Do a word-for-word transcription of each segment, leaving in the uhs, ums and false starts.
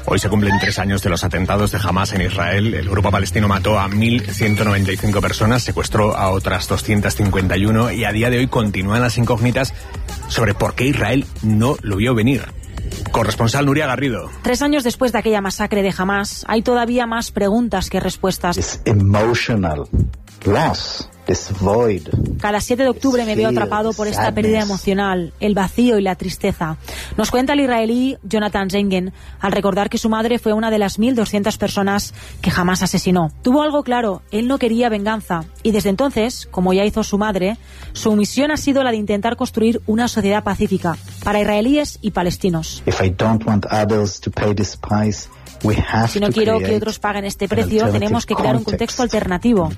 Hoy se cumplen tres años de los atentados de Hamás en Israel. El grupo palestino mató a mil ciento noventa y cinco personas, secuestró a otras doscientas cincuenta y uno y a día de hoy continúan las incógnitas sobre por qué Israel no lo vio venir. Corresponsal Nuria Garrido. Tres años después de aquella masacre de Hamás, hay todavía más preguntas que respuestas. It's emotional loss. Cada siete de octubre me veo atrapado por esta pérdida emocional, el vacío y la tristeza. Nos cuenta el israelí Jonathan Zengen al recordar que su madre fue una de las mil doscientas personas que jamás asesinó. Tuvo algo claro, él no quería venganza. Y desde entonces, como ya hizo su madre, su misión ha sido la de intentar construir una sociedad pacífica para israelíes y palestinos. If I don't want others to pay this price, Si no quiero que otros paguen este precio, tenemos que crear un contexto alternativo.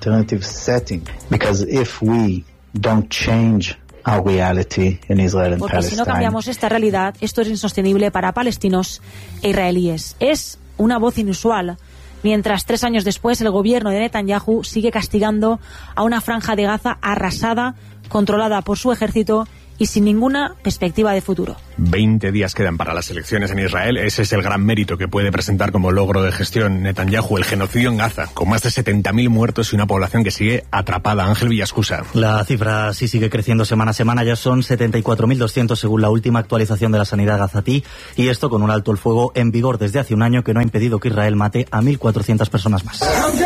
Porque si no cambiamos esta realidad, esto es insostenible para palestinos e israelíes. Es una voz inusual. Mientras tres años después el gobierno de Netanyahu sigue castigando a una franja de Gaza arrasada, controlada por su ejército y sin ninguna perspectiva de futuro. Veinte días quedan para las elecciones en Israel. Ese es el gran mérito que puede presentar como logro de gestión Netanyahu, el genocidio en Gaza, con más de setenta mil muertos y una población que sigue atrapada. Ángel Villascusa. La cifra sí sigue creciendo semana a semana. Ya son setenta y cuatro mil doscientos según la última actualización de la sanidad gazatí. Y esto con un alto el fuego en vigor desde hace un año que no ha impedido que Israel mate a mil cuatrocientas personas más.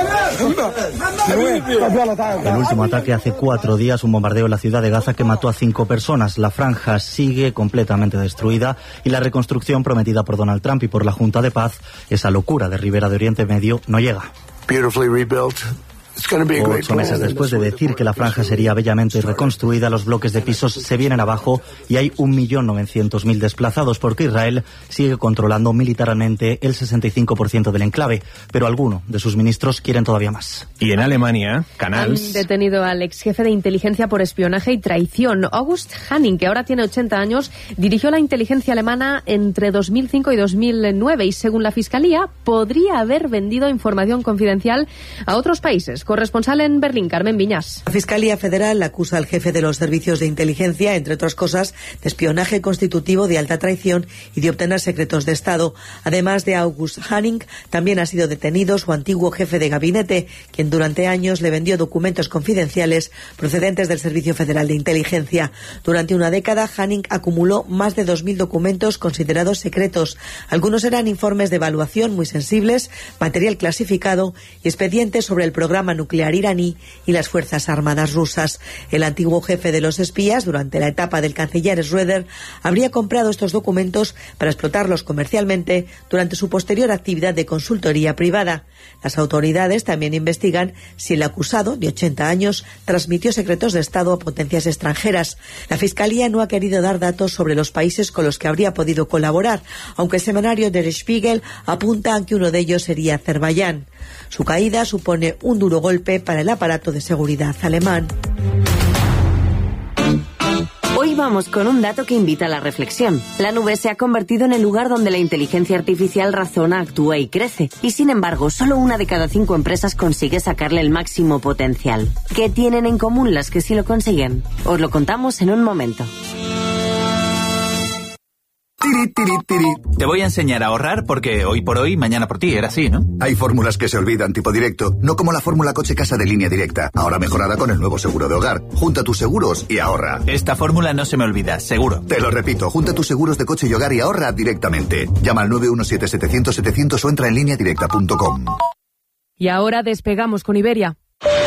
El último ataque hace cuatro días, un bombardeo en la ciudad de Gaza que mató a cinco personas. La franja sigue completamente destruida y la reconstrucción prometida por Donald Trump y por la Junta de Paz, esa locura de Ribera de Oriente Medio, no llega. Ocho meses después de decir que la franja sería bellamente reconstruida, los bloques de pisos se vienen abajo y hay un millón novecientos mil desplazados porque Israel sigue controlando militarmente el sesenta y cinco por ciento del enclave, pero algunos de sus ministros quieren todavía más. Y en Alemania, Canals... Han detenido al ex jefe de inteligencia por espionaje y traición. August Hanning, que ahora tiene ochenta años, dirigió la inteligencia alemana entre dos mil cinco y dos mil nueve y, según la Fiscalía, podría haber vendido información confidencial a otros países. Corresponsal en Berlín, Carmen Viñas. La Fiscalía Federal acusa al jefe de los servicios de inteligencia, entre otras cosas, de espionaje constitutivo, de alta traición y de obtener secretos de Estado. Además de August Hanning, también ha sido detenido su antiguo jefe de gabinete, quien durante años le vendió documentos confidenciales procedentes del Servicio Federal de Inteligencia. Durante una década, Hanning acumuló más de dos mil documentos considerados secretos. Algunos eran informes de evaluación muy sensibles, material clasificado y expedientes sobre el programa nuclear iraní y las Fuerzas Armadas rusas. El antiguo jefe de los espías, durante la etapa del canciller Schröder, habría comprado estos documentos para explotarlos comercialmente durante su posterior actividad de consultoría privada. Las autoridades también investigan si el acusado, de ochenta años, transmitió secretos de Estado a potencias extranjeras. La Fiscalía no ha querido dar datos sobre los países con los que habría podido colaborar, aunque el semanario Der Spiegel apunta a que uno de ellos sería Azerbaiyán. Su caída supone un duro golpe para el aparato de seguridad alemán. Hoy vamos con un dato que invita a la reflexión. La nube se ha convertido en el lugar donde la inteligencia artificial razona, actúa y crece. Y sin embargo, solo una de cada cinco empresas consigue sacarle el máximo potencial. ¿Qué tienen en común las que sí lo consiguen? Os lo contamos en un momento. Te voy a enseñar a ahorrar porque hoy por hoy, mañana por ti, era así, ¿no? Hay fórmulas que se olvidan, tipo directo, no como la fórmula coche-casa de Línea Directa, ahora mejorada con el nuevo seguro de hogar. Junta tus seguros y ahorra. Esta fórmula no se me olvida, seguro. Te lo repito, junta tus seguros de coche y hogar y ahorra directamente. Llama al nueve uno siete, setecientos, setecientos o entra en línea directa punto com. Y ahora despegamos con Iberia.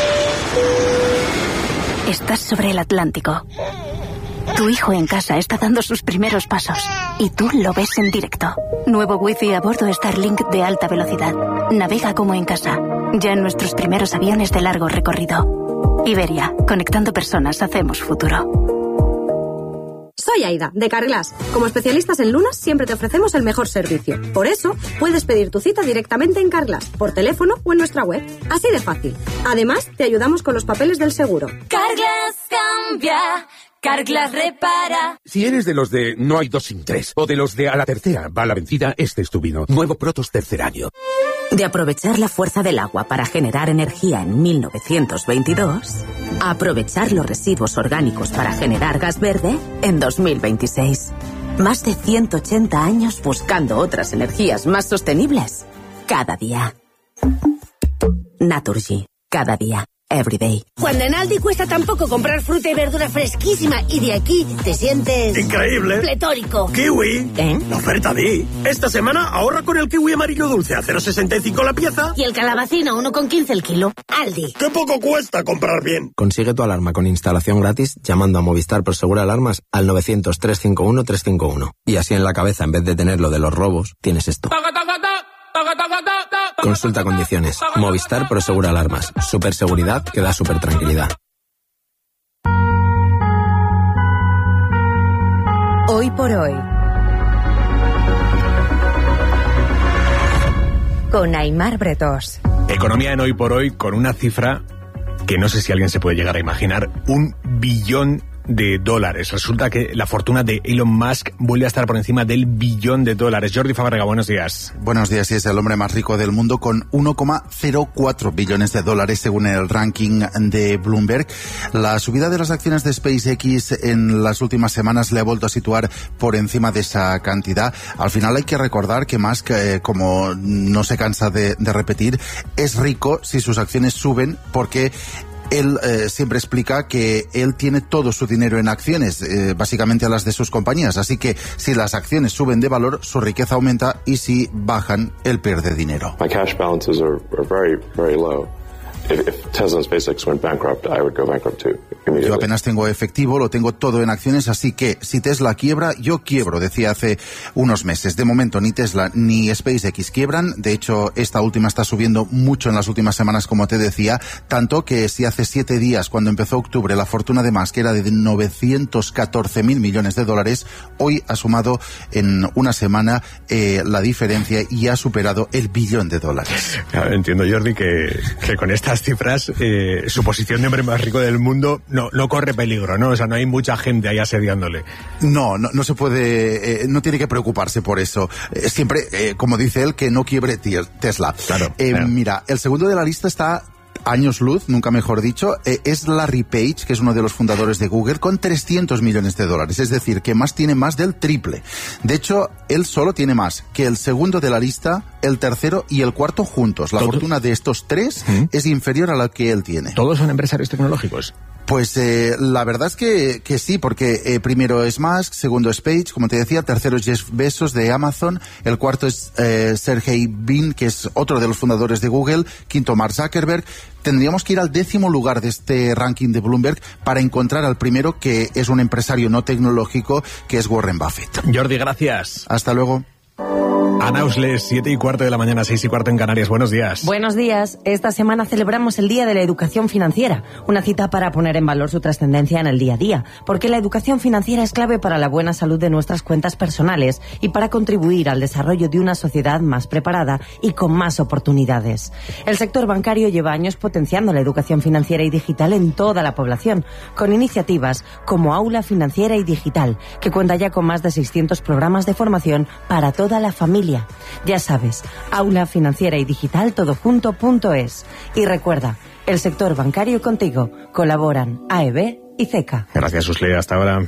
Estás sobre el Atlántico. Tu hijo en casa está dando sus primeros pasos y tú lo ves en directo. Nuevo wifi a bordo Starlink de alta velocidad. Navega como en casa. Ya en nuestros primeros aviones de largo recorrido. Iberia, conectando personas, hacemos futuro. Soy Aida, de Carglass. Como especialistas en lunas, siempre te ofrecemos el mejor servicio. Por eso, puedes pedir tu cita directamente en Carglass, por teléfono o en nuestra web. Así de fácil. Además, te ayudamos con los papeles del seguro. Carglass cambia. Carglass repara. Si eres de los de no hay dos sin tres, o de los de a la tercera va la vencida, este es tu vino. Nuevo Protos tercer año. De aprovechar la fuerza del agua para generar energía en mil novecientos veintidós, a aprovechar los residuos orgánicos para generar gas verde en dos mil veintiséis. Más de ciento ochenta años buscando otras energías más sostenibles. Cada día. Naturgy. Cada día. Everyday. Cuando en Aldi cuesta tan poco comprar fruta y verdura fresquísima y de aquí te sientes... ¡increíble! ¡Pletórico! ¡Kiwi! ¿Eh? La oferta Di. Esta semana ahorra con el kiwi amarillo dulce a cero coma sesenta y cinco la pieza. Y el calabacín a uno coma quince el kilo. Aldi. ¡Qué poco cuesta comprar bien! Consigue tu alarma con instalación gratis llamando a Movistar Prosegur Alarmas al novecientos, trescientos cincuenta y uno, trescientos cincuenta y uno. Y así en la cabeza, en vez de tener lo de los robos, tienes esto. Consulta condiciones. Movistar Prosegur Alarmas. Super seguridad que da super tranquilidad. Hoy por hoy. Con Aimar Bretós. Economía en Hoy por Hoy con una cifra que no sé si alguien se puede llegar a imaginar. Un billón de dólares. Resulta que la fortuna de Elon Musk vuelve a estar por encima del billón de dólares. Jordi Fábrega, buenos días. Buenos días, y es el hombre más rico del mundo con uno coma cero cuatro billones de dólares según el ranking de Bloomberg. La subida de las acciones de SpaceX en las últimas semanas le ha vuelto a situar por encima de esa cantidad. Al final hay que recordar que Musk, eh, como no se cansa de, de repetir, es rico si sus acciones suben porque él eh, siempre explica que él tiene todo su dinero en acciones, eh, básicamente a las de sus compañías. Así que si las acciones suben de valor, su riqueza aumenta, y si bajan, él pierde dinero. My cash balances are, are very, very low. If, if Tesla and SpaceX went bankrupt, I would go bankrupt too. Yo apenas tengo efectivo, lo tengo todo en acciones, así que si Tesla quiebra, yo quiebro, decía hace unos meses. De momento ni Tesla ni SpaceX quiebran. De hecho, esta última está subiendo mucho en las últimas semanas, como te decía, tanto que si hace siete días, cuando empezó octubre, la fortuna de Musk era de novecientos catorce mil millones de dólares, hoy ha sumado en una semana eh, la diferencia y ha superado el billón de dólares. Claro, entiendo, Jordi, que, que con estas cifras eh, su posición de hombre más rico del mundo no, no corre peligro, ¿no? O sea, no hay mucha gente ahí asediándole. No, no, no se puede, eh, no tiene que preocuparse por eso. Eh, siempre, eh, como dice él, que no quiebre Tesla. Claro, eh, claro. Mira, el segundo de la lista está años luz, nunca mejor dicho, eh, es Larry Page, que es uno de los fundadores de Google, con trescientos millones de dólares. Es decir, que más tiene más del triple. De hecho, él solo tiene más que el segundo de la lista, el tercero y el cuarto juntos. La ¿Todo? fortuna de estos tres ¿Mm? es inferior a la que él tiene. ¿Todos son empresarios tecnológicos? Pues eh, la verdad es que, que sí, porque eh, primero es Musk, segundo es Page, como te decía, tercero es Jeff Bezos de Amazon, el cuarto es eh, Sergey Brin, que es otro de los fundadores de Google, quinto Mark Zuckerberg. Tendríamos que ir al décimo lugar de este ranking de Bloomberg para encontrar al primero, que es un empresario no tecnológico, que es Warren Buffett. Jordi, gracias. Hasta luego. Ana Usles, siete y cuarto de la mañana, seis y cuarto en Canarias. Buenos días. Buenos días. Esta semana celebramos el Día de la Educación Financiera, una cita para poner en valor su trascendencia en el día a día, porque la educación financiera es clave para la buena salud de nuestras cuentas personales y para contribuir al desarrollo de una sociedad más preparada y con más oportunidades. El sector bancario lleva años potenciando la educación financiera y digital en toda la población, con iniciativas como Aula Financiera y Digital, que cuenta ya con más de seiscientos programas de formación para toda la familia. Ya sabes, Aula Financiera y Digital todo junto punto es. Y recuerda, el sector bancario contigo. Colaboran A E B y C E C A. Gracias, Usle. Hasta ahora.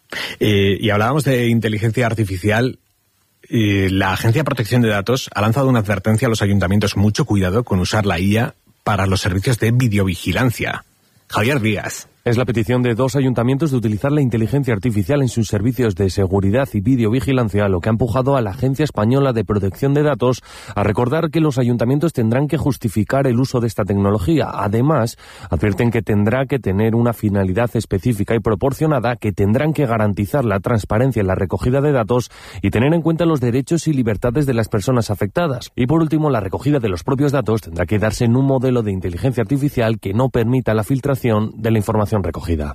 Eh, y hablábamos de inteligencia artificial. Eh, la Agencia de Protección de Datos ha lanzado una advertencia a los ayuntamientos. Mucho cuidado con usar la I A para los servicios de videovigilancia. Javier Díaz. Es la petición de dos ayuntamientos de utilizar la inteligencia artificial en sus servicios de seguridad y videovigilancia, lo que ha empujado a la Agencia Española de Protección de Datos a recordar que los ayuntamientos tendrán que justificar el uso de esta tecnología. Además, advierten que tendrá que tener una finalidad específica y proporcionada, que tendrán que garantizar la transparencia en la recogida de datos y tener en cuenta los derechos y libertades de las personas afectadas. Y por último, la recogida de los propios datos tendrá que darse en un modelo de inteligencia artificial que no permita la filtración de la información recogida.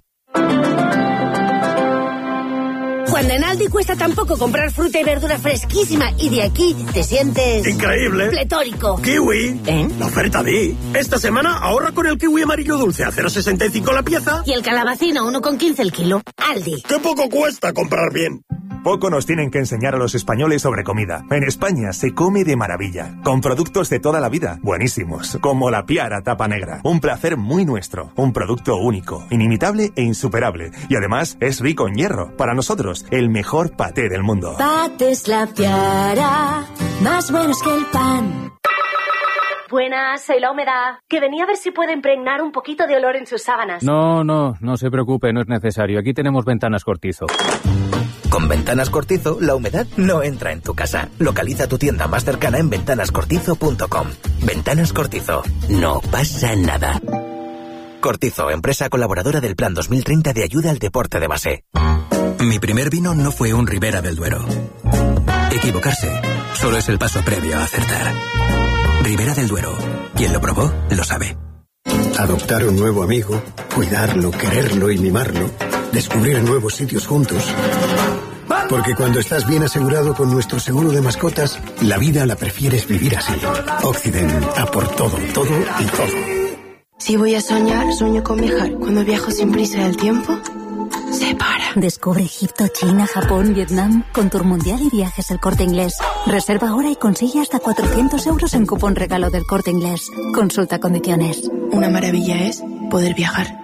Cuando en Aldi cuesta tan poco comprar fruta y verdura fresquísima y de aquí te sientes... ¡increíble! ¡Pletórico! ¡Kiwi! ¿Eh? La oferta Di. Esta semana ahorra con el kiwi amarillo dulce a cero coma sesenta y cinco la pieza. Y el calabacín a uno coma quince el kilo. Aldi. ¡Qué poco cuesta comprar bien! Poco nos tienen que enseñar a los españoles sobre comida. En España se come de maravilla, con productos de toda la vida, buenísimos, como la Piara Tapa Negra. Un placer muy nuestro, un producto único, inimitable e insuperable. Y además es rico en hierro. Para nosotros, el mejor paté del mundo. Patés La Piara, más buenos que el pan. Buenas, soy La Humedad, que venía a ver si puede impregnar un poquito de olor en sus sábanas. No, no, no se preocupe, no es necesario. Aquí tenemos Ventanas Cortizo. Con Ventanas Cortizo, la humedad no entra en tu casa. Localiza tu tienda más cercana en ventanas cortizo punto com. Ventanas Cortizo. No pasa nada. Cortizo, empresa colaboradora del Plan dos mil treinta de ayuda al deporte de base. Mi primer vino no fue un Ribera del Duero. Equivocarse solo es el paso previo a acertar. Ribera del Duero. Quien lo probó, lo sabe. Adoptar un nuevo amigo, cuidarlo, quererlo y mimarlo. Descubrir nuevos sitios juntos. Porque cuando estás bien asegurado con nuestro seguro de mascotas, la vida la prefieres vivir así. Occident, a por todo, todo y todo. Si voy a soñar, sueño con viajar. Cuando viajo sin prisa del tiempo, se para. Descubre Egipto, China, Japón, Vietnam con Tour Mundial y Viajes El Corte Inglés. Reserva ahora y consigue hasta cuatrocientos euros en cupón regalo del Corte Inglés. Consulta condiciones. Una maravilla es poder viajar.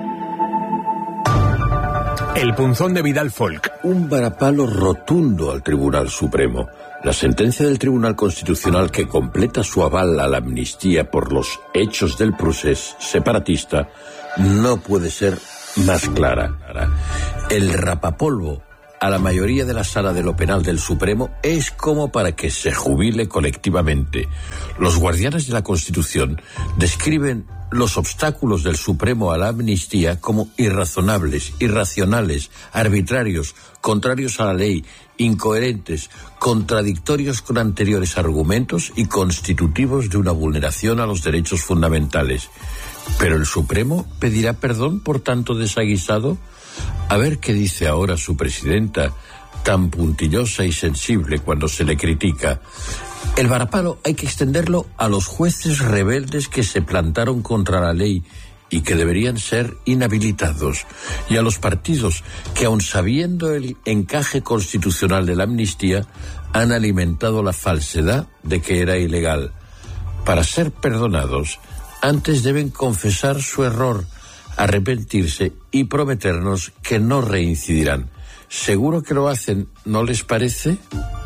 El punzón de Vidal Folk. Un varapalo rotundo al Tribunal Supremo. La sentencia del Tribunal Constitucional que completa su aval a la amnistía por los hechos del procés separatista no puede ser más clara. El rapapolvo a la mayoría de la sala de lo penal del Supremo es como para que se jubile colectivamente. Los guardianes de la Constitución describen los obstáculos del Supremo a la amnistía como irrazonables, irracionales, arbitrarios, contrarios a la ley, incoherentes, contradictorios con anteriores argumentos y constitutivos de una vulneración a los derechos fundamentales. ¿Pero el Supremo pedirá perdón por tanto desaguisado? A ver qué dice ahora su presidenta, tan puntillosa y sensible cuando se le critica. El varapalo hay que extenderlo a los jueces rebeldes que se plantaron contra la ley y que deberían ser inhabilitados, y a los partidos que, aun sabiendo el encaje constitucional de la amnistía, han alimentado la falsedad de que era ilegal. Para ser perdonados, antes deben confesar su error, arrepentirse y prometernos que no reincidirán. Seguro que lo hacen, ¿no les parece?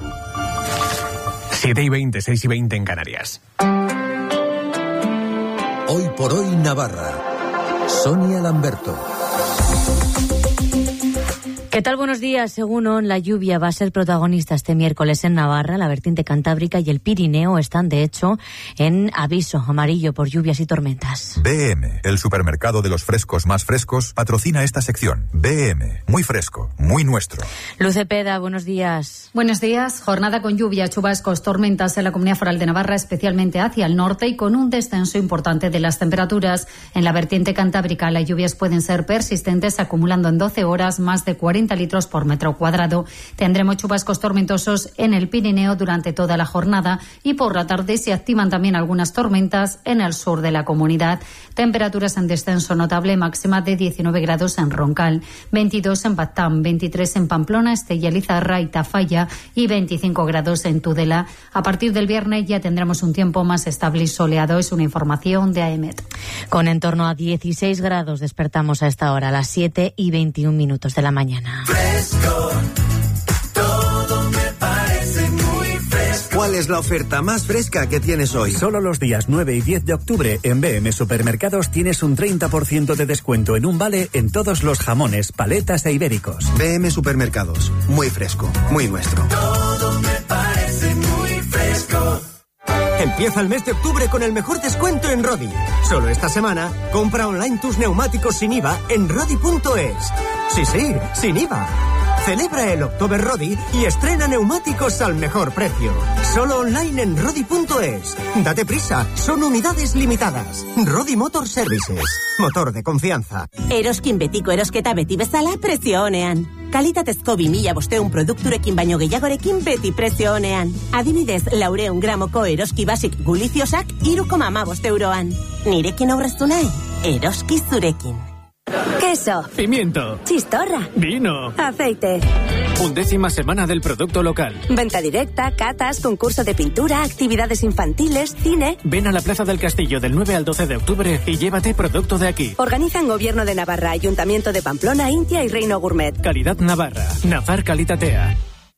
siete y veinte, seis y veinte en Canarias. Hoy por hoy Navarra. Sonia Lamberto. ¿Qué tal? Buenos días. Según O N, la lluvia va a ser protagonista este miércoles en Navarra. La vertiente cantábrica y el Pirineo están, de hecho, en aviso amarillo por lluvias y tormentas. B M, el supermercado de los frescos más frescos, patrocina esta sección. B M, muy fresco, muy nuestro. Luz Cepeda, buenos días. Buenos días. Jornada con lluvia, chubascos, tormentas en la Comunidad Foral de Navarra, especialmente hacia el norte, y con un descenso importante de las temperaturas. En la vertiente cantábrica, las lluvias pueden ser persistentes, acumulando en doce horas más de cuarenta litros por metro cuadrado. Tendremos chubascos tormentosos en el Pirineo durante toda la jornada y por la tarde se activan también algunas tormentas en el sur de la comunidad. Temperaturas en descenso notable, máxima de diecinueve grados en Roncal, veintidós en Batam, veintitrés en Pamplona, Estella, Lizarra y Tafalla y veinticinco grados en Tudela. A partir del viernes ya tendremos un tiempo más estable y soleado. Es una información de A E M E T. Con en torno a dieciséis grados despertamos a esta hora, a las siete y veintiún minutos de la mañana. Fresco, todo me parece muy fresco. ¿Cuál es la oferta más fresca que tienes hoy? Solo los días nueve y diez de octubre en B M Supermercados tienes un treinta por ciento de descuento en un vale en todos los jamones, paletas e ibéricos. B M Supermercados, muy fresco, muy nuestro. Todo me parece muy fresco. Empieza el mes de octubre con el mejor descuento en Rodi. Solo esta semana, compra online tus neumáticos sin I V A en rodi punto es. Sí, sí, sin I V A. Celebra el October Rodi y estrena neumáticos al mejor precio. Solo online en rodi punto es. Date prisa, son unidades limitadas. Rodi Motor Services, motor de confianza. Eroskin betiko erosketa beti bezala prezio onean. Kalitatezko bi mila bosteun produkturekin baino gehiagorekin beti prezio onean. Adibidez, laureun gramoko eroski basik guliziosak hiru koma hamabost euroan. Nirekin aurreztu nahi, eroski zurekin. ¿Qué Queso. Pimiento. Chistorra. Vino. Aceite. Undécima semana del producto local. Venta directa, catas, concurso de pintura, actividades infantiles, cine. Ven a la Plaza del Castillo del nueve al doce de octubre y llévate producto de aquí. Organizan Gobierno de Navarra, Ayuntamiento de Pamplona, Intia y Reino Gourmet. Calidad Navarra. Nafar Calitatea.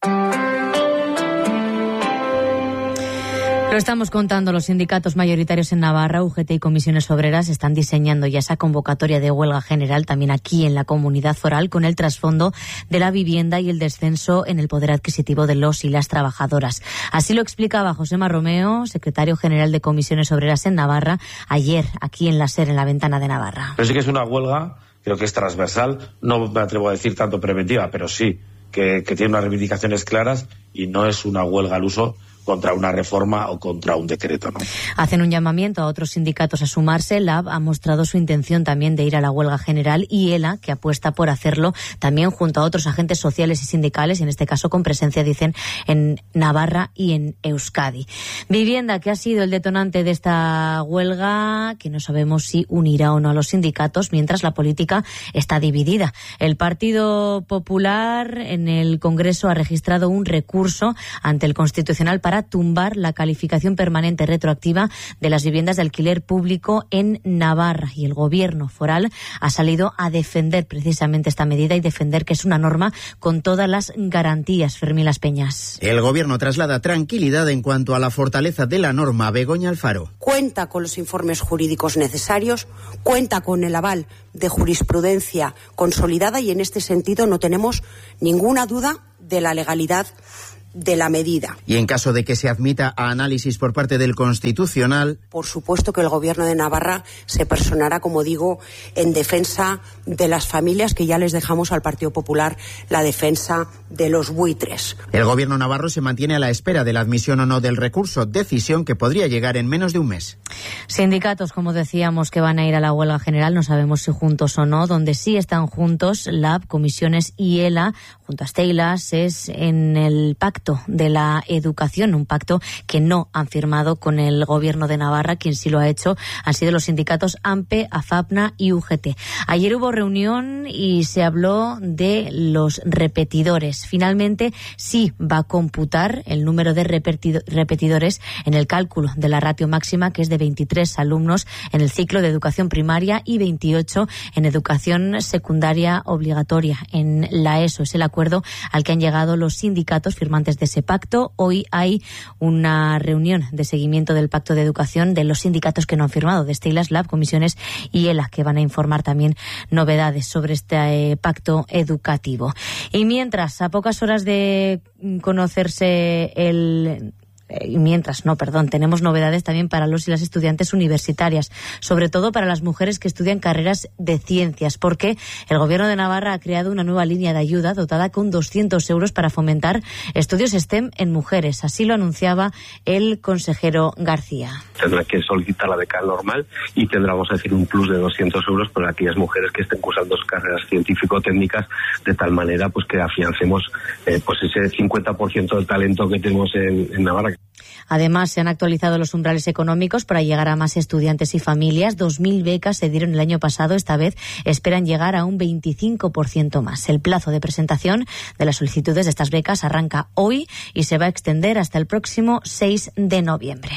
Lo estamos contando, los sindicatos mayoritarios en Navarra, U G T y Comisiones Obreras, están diseñando ya esa convocatoria de huelga general también aquí en la comunidad foral, con el trasfondo de la vivienda y el descenso en el poder adquisitivo de los y las trabajadoras. Así lo explicaba Josema Romeo, secretario general de Comisiones Obreras en Navarra, ayer aquí en la SER, en la Ventana de Navarra. Pero sí que es una huelga, creo que es transversal, no me atrevo a decir tanto preventiva, pero sí que, que tiene unas reivindicaciones claras y no es una huelga al uso contra una reforma o contra un decreto, ¿no? Hacen un llamamiento a otros sindicatos a sumarse. L A B ha mostrado su intención también de ir a la huelga general y ELA, que apuesta por hacerlo también junto a otros agentes sociales y sindicales, en este caso con presencia, dicen, en Navarra y en Euskadi. Vivienda, que ha sido el detonante de esta huelga, que no sabemos si unirá o no a los sindicatos, mientras la política está dividida. El Partido Popular en el Congreso ha registrado un recurso ante el Constitucional para para tumbar la calificación permanente retroactiva de las viviendas de alquiler público en Navarra. Y el gobierno foral ha salido a defender precisamente esta medida y defender que es una norma con todas las garantías. Fermín Las Peñas. El gobierno traslada tranquilidad en cuanto a la fortaleza de la norma. Begoña Alfaro. Cuenta con los informes jurídicos necesarios, cuenta con el aval de jurisprudencia consolidada y en este sentido no tenemos ninguna duda de la legalidad de la medida. Y en caso de que se admita a análisis por parte del Constitucional, por supuesto que el Gobierno de Navarra se personará, como digo, en defensa de las familias, que ya les dejamos al Partido Popular la defensa de los buitres. El Gobierno navarro se mantiene a la espera de la admisión o no del recurso, decisión que podría llegar en menos de un mes. Sindicatos, como decíamos, que van a ir a la huelga general, no sabemos si juntos o no. Donde sí están juntos, L A B, Comisiones y ELA, junto a Steilas, es en el pacto de la educación, un pacto que no han firmado con el Gobierno de Navarra. Quien sí lo ha hecho han sido los sindicatos AMPE, AFAPNA y U G T. Ayer hubo reunión y se habló de los repetidores. Finalmente sí va a computar el número de repetidores en el cálculo de la ratio máxima, que es de veintitrés alumnos en el ciclo de educación primaria y veintiocho en educación secundaria obligatoria en la ESO. Es el acuerdo al que han llegado los sindicatos firmantes de ese pacto. Hoy hay una reunión de seguimiento del pacto de educación de los sindicatos que no han firmado, de Steilas, L A B, Comisiones y ELA, que van a informar también novedades sobre este eh, pacto educativo. Y mientras, a pocas horas de conocerse el... Y mientras, no, perdón, tenemos novedades también para los y las estudiantes universitarias, sobre todo para las mujeres que estudian carreras de ciencias, porque el Gobierno de Navarra ha creado una nueva línea de ayuda dotada con doscientos euros para fomentar estudios STEM en mujeres. Así lo anunciaba el consejero García. Tendrá que solicitar la beca normal y tendrá, vamos a decir, un plus de doscientos euros para aquellas mujeres que estén cursando carreras científico-técnicas, de tal manera pues que afiancemos eh, pues ese cincuenta por ciento del talento que tenemos en, en Navarra. Además, se han actualizado los umbrales económicos para llegar a más estudiantes y familias. dos mil becas se dieron el año pasado. Esta vez esperan llegar a un veinticinco por ciento más. El plazo de presentación de las solicitudes de estas becas arranca hoy y se va a extender hasta el próximo seis de noviembre.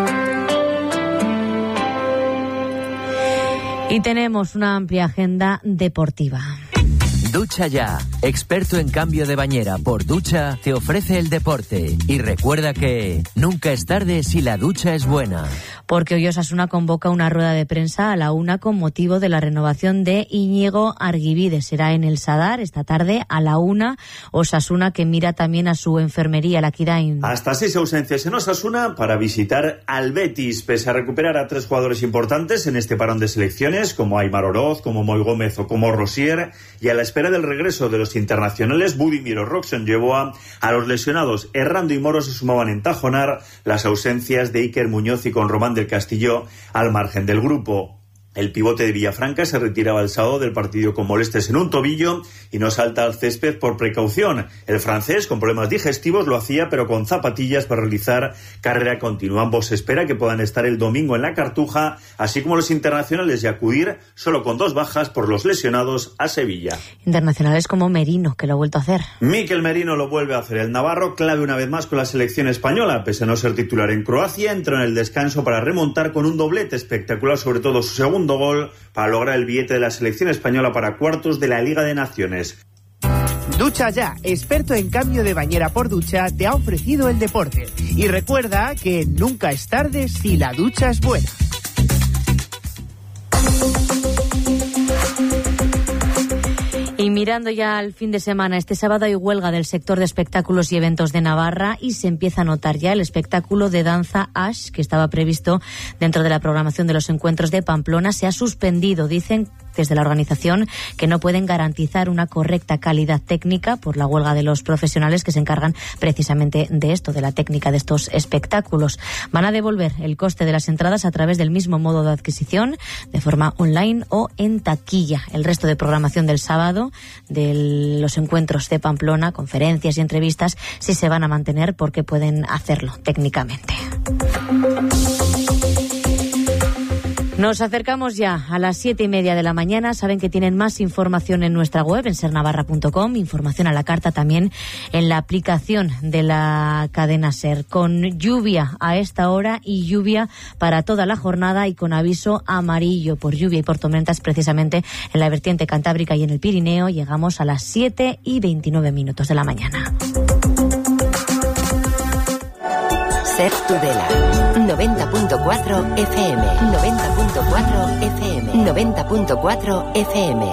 Y tenemos una amplia agenda deportiva. Ducha Ya, experto en cambio de bañera por ducha, te ofrece el deporte. Y recuerda que nunca es tarde si la ducha es buena. Porque hoy Osasuna convoca una rueda de prensa a la una con motivo de la renovación de Íñigo Arguibide. Será en el Sadar esta tarde a la una. Osasuna, que mira también a su enfermería, la Kirain. Hasta seis ausencias en Osasuna para visitar al Betis, pese a recuperar a tres jugadores importantes en este parón de selecciones, como Aimar Oroz, como Moy Gómez o como Rosier, y a la espera del regreso de los internacionales. Budimir o Roxon llevó a, a los lesionados Errando y Moro se sumaban en Tajonar las ausencias de Iker Muñoz y con Román del Castillo al margen del grupo. El pivote de Villafranca se retiraba el sábado del partido con molestias en un tobillo y no salta al césped por precaución. El francés, con problemas digestivos, lo hacía, pero con zapatillas para realizar carrera continua. Ambos se espera que puedan estar el domingo en la Cartuja, así como los internacionales, y acudir solo con dos bajas por los lesionados a Sevilla. Internacionales como Merino, que lo ha vuelto a hacer. Mikel Merino lo vuelve a hacer. El navarro clave una vez más con la selección española. Pese a no ser titular en Croacia, entró en el descanso para remontar con un doblete espectacular, sobre todo su segundo gol, para lograr el billete de la selección española para cuartos de la Liga de Naciones. Ducha Ya, experto en cambio de bañera por ducha, te ha ofrecido el deporte. Y recuerda que nunca es tarde si la ducha es buena. Y mirando ya al fin de semana, este sábado hay huelga del sector de espectáculos y eventos de Navarra y se empieza a notar ya el espectáculo de danza Ash, que estaba previsto dentro de la programación de los encuentros de Pamplona, se ha suspendido. Dicen desde la organización que no pueden garantizar una correcta calidad técnica por la huelga de los profesionales que se encargan precisamente de esto, de la técnica de estos espectáculos. Van a devolver el coste de las entradas a través del mismo modo de adquisición, de forma online o en taquilla. El resto de programación del sábado, de los encuentros de Pamplona, conferencias y entrevistas, sí se van a mantener porque pueden hacerlo técnicamente. Nos acercamos ya a las siete y media de la mañana. Saben que tienen más información en nuestra web, en ser navarra punto com, información a la carta también en la aplicación de la cadena SER, con lluvia a esta hora y lluvia para toda la jornada y con aviso amarillo por lluvia y por tormentas precisamente en la vertiente cantábrica y en el Pirineo. Llegamos a las siete y veintinueve minutos de la mañana. SER Tudela, noventa punto cuatro F M, noventa punto cuatro F M, noventa punto cuatro F M.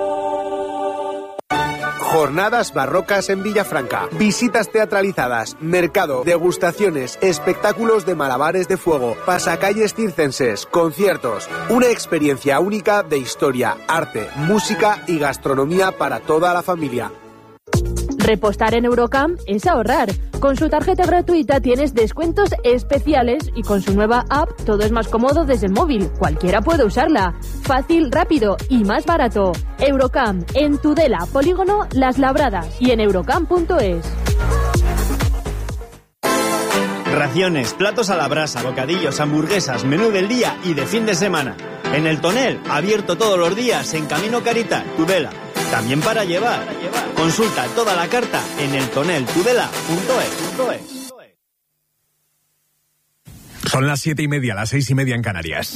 Jornadas barrocas en Villafranca, visitas teatralizadas, mercado, degustaciones, espectáculos de malabares de fuego, pasacalles circenses, conciertos, una experiencia única de historia, arte, música y gastronomía para toda la familia. Repostar en Eurocamp es ahorrar. Con su tarjeta gratuita tienes descuentos especiales y con su nueva app todo es más cómodo desde el móvil. Cualquiera puede usarla. Fácil, rápido y más barato. Eurocamp, en Tudela, Polígono Las Labradas y en eurocamp punto es. Raciones, platos a la brasa, bocadillos, hamburguesas, menú del día y de fin de semana. En el Tonel, abierto todos los días en Camino Caritat, Tudela. También para llevar. Consulta toda la carta en el tonel tudela punto es. Son las siete y media, las seis y media en Canarias.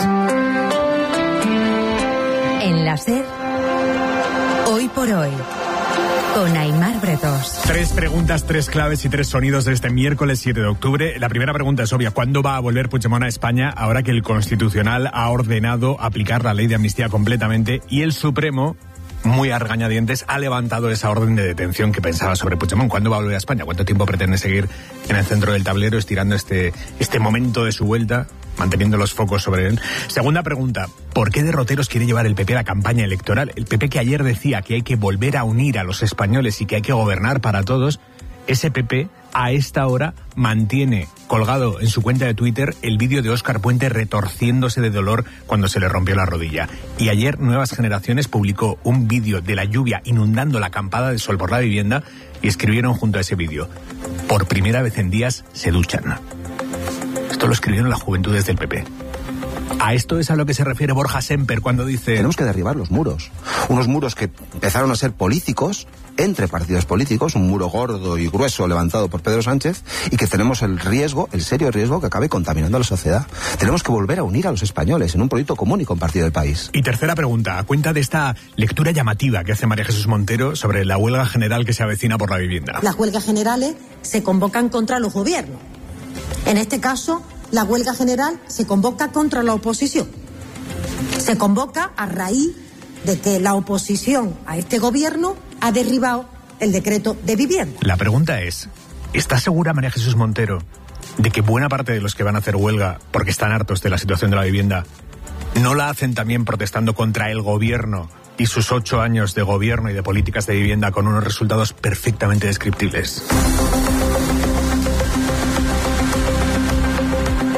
En la SER, hoy por hoy, con Aimar Bretos. Tres preguntas, tres claves y tres sonidos de este miércoles siete de octubre. La primera pregunta es obvia. ¿Cuándo va a volver Puigdemont a España ahora que el Constitucional ha ordenado aplicar la ley de amnistía completamente y el Supremo, muy a regañadientes, ha levantado esa orden de detención que pensaba sobre Puigdemont? ¿Cuándo va a volver a España? ¿Cuánto tiempo pretende seguir en el centro del tablero estirando este, este momento de su vuelta, manteniendo los focos sobre él? Segunda pregunta, ¿por qué derroteros quiere llevar el P P a la campaña electoral? El P P que ayer decía que hay que volver a unir a los españoles y que hay que gobernar para todos, ese P P a esta hora mantiene colgado en su cuenta de Twitter el vídeo de Óscar Puente retorciéndose de dolor cuando se le rompió la rodilla. Y ayer Nuevas Generaciones publicó un vídeo de la lluvia inundando la acampada de Sol por la Vivienda y escribieron junto a ese vídeo: por primera vez en días se duchan. Esto lo escribieron las juventudes del P P. A esto es a lo que se refiere Borja Semper cuando dice: tenemos que derribar los muros. Unos muros que empezaron a ser políticos, entre partidos políticos, un muro gordo y grueso levantado por Pedro Sánchez, y que tenemos el riesgo, el serio riesgo que acabe contaminando a la sociedad. Tenemos que volver a unir a los españoles en un proyecto común y compartido del país. Y tercera pregunta, a cuenta de esta lectura llamativa que hace María Jesús Montero sobre la huelga general que se avecina por la vivienda. Las huelgas generales se convocan contra los gobiernos. En este caso, la huelga general se convoca contra la oposición. Se convoca a raíz de que la oposición a este gobierno ha derribado el decreto de vivienda. La pregunta es, ¿está segura María Jesús Montero de que buena parte de los que van a hacer huelga porque están hartos de la situación de la vivienda no la hacen también protestando contra el gobierno y sus ocho años de gobierno y de políticas de vivienda con unos resultados perfectamente descriptibles?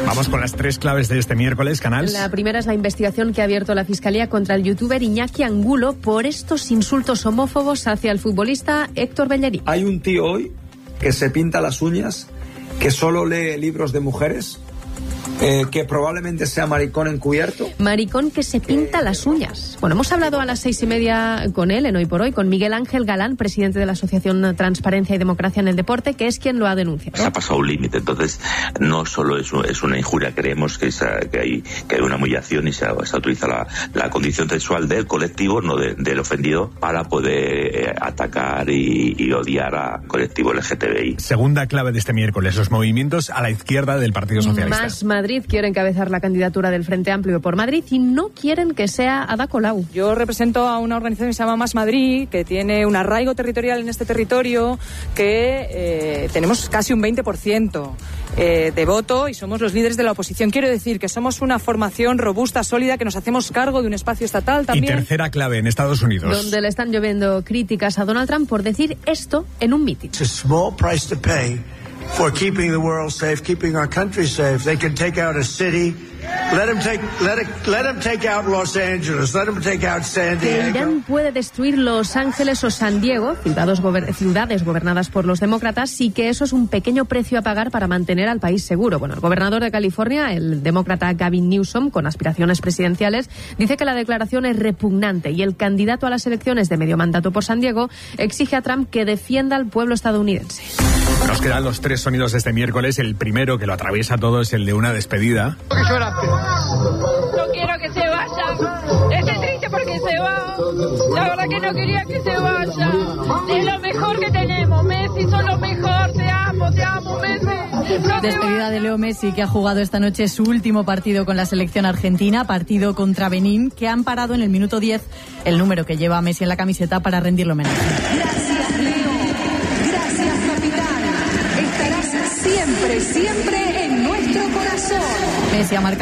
Vamos con las tres claves de este miércoles, Canals. La primera es la investigación que ha abierto la Fiscalía contra el youtuber Iñaki Angulo por estos insultos homófobos hacia el futbolista Héctor Bellerín. Hay un tío hoy que se pinta las uñas, que solo lee libros de mujeres, eh, que probablemente sea maricón encubierto. Maricón que se pinta las uñas. Bueno, hemos hablado a las seis y media con él, en Hoy por Hoy, con Miguel Ángel Galán, presidente de la Asociación Transparencia y Democracia en el Deporte, que es quien lo ha denunciado. Se ha pasado un límite, entonces no solo es, es una injuria, creemos que, esa, que, hay, que hay una humillación y se, se utiliza la, la condición sexual del colectivo, no de, del ofendido, para poder eh, atacar y, y odiar al colectivo L G T B I. Segunda clave de este miércoles, los movimientos a la izquierda del Partido Socialista. Más Madrid quiere encabezar la candidatura del Frente Amplio por Madrid y no quieren que sea Ada Colau. Yo represento a una organización que se llama Más Madrid, que tiene un arraigo territorial en este territorio, que eh, tenemos casi un veinte por ciento eh, de voto y somos los líderes de la oposición. Quiero decir que somos una formación robusta, sólida, que nos hacemos cargo de un espacio estatal también. Y tercera clave en Estados Unidos. Donde le están lloviendo críticas a Donald Trump por decir esto en un mitin. It's a small price to pay for keeping the world safe, keeping our country safe. They can take out a city. Let them take, let it, let them take out Los Angeles. Let them take out San Diego. Que Irán puede destruir Los Ángeles o San Diego, ciudades, gober- ciudades gobernadas por los demócratas, y que eso es un pequeño precio a pagar para mantener al país seguro. Bueno, el gobernador de California, el demócrata Gavin Newsom, con aspiraciones presidenciales, dice que la declaración es repugnante y el candidato a las elecciones de medio mandato por San Diego exige a Trump que defienda al pueblo estadounidense. Nos quedan los tres sonidos de este miércoles. El primero, que lo atraviesa todo, es el de una despedida. No quiero que se vaya. Estoy triste porque se va. La verdad que no quería que se vaya. Es lo mejor que tenemos. Messi, son lo mejor. Te amo, te amo, Messi. No Despedida de Leo Messi, que ha jugado esta noche su último partido con la selección argentina, partido contra Benín, que han parado en el minuto diez el número que lleva Messi en la camiseta para rendirle homenaje. Gracias, Leo. Gracias, capitán. Estarás siempre, siempre en nuestro corazón. Messi ha marcado